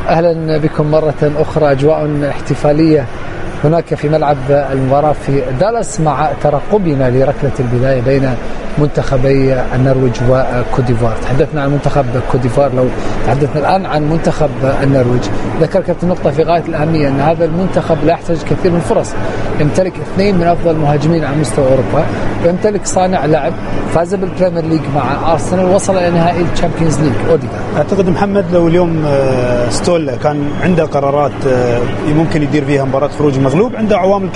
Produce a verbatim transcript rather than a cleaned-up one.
أهلا بكم مرة أخرى. أجواء احتفالية هناك في ملعب المباراة في دالاس مع ترقبنا لركلة البداية بين منتخبي النرويج وكوديفوار. تحدثنا عن منتخب كوديفوار، لو تحدثنا الآن عن منتخب النرويج ذكر كابتن نقطة في غاية الأهمية أن هذا المنتخب لا يحتاج كثير من الفرص، يمتلك اثنين من أفضل المهاجمين على مستوى أوروبا، ويمتلك صانع لعب فاز بالبريمير ليج مع أرسنال ووصل إلى نهائي الشامبيونز ليج أوديغارد. أعتقد محمد لو اليوم ستول كان عنده قرارات ممكن يدير فيها مباراة خروج مغلوب، عنده عوامل